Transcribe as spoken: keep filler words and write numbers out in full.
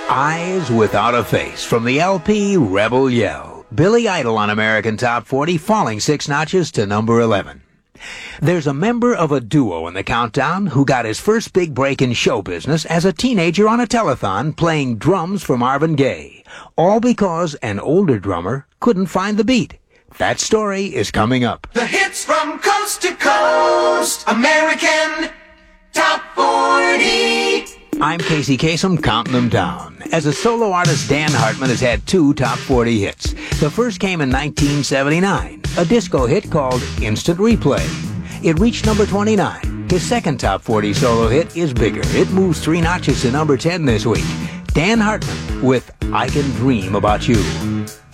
Eyes Without a Face from the L P Rebel Yell. Billy Idol on American Top forty, falling six notches to number eleven. There's a member of a duo in the countdown who got his first big break in show business as a teenager on a telethon playing drums for Marvin Gaye, all because an older drummer couldn't find the beat. That story is coming up. The hits from coast to coast, American Top forty. I'm Casey Kasem, counting them down. As a solo artist, Dan Hartman has had two top forty hits. The first came in nineteen seventy-nine, a disco hit called Instant Replay. It reached number twenty-nine. His second top forty solo hit is bigger. It moves three notches to number ten this week. Dan Hartman with I Can Dream About You.